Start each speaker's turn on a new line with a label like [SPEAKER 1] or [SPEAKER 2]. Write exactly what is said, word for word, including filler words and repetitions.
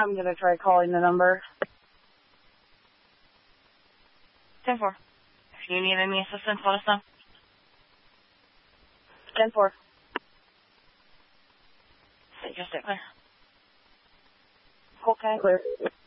[SPEAKER 1] I'm going to try calling the number.
[SPEAKER 2] ten four. If you need any assistance, let us know.
[SPEAKER 1] ten four.
[SPEAKER 2] Just stay clear.
[SPEAKER 1] Okay, clear.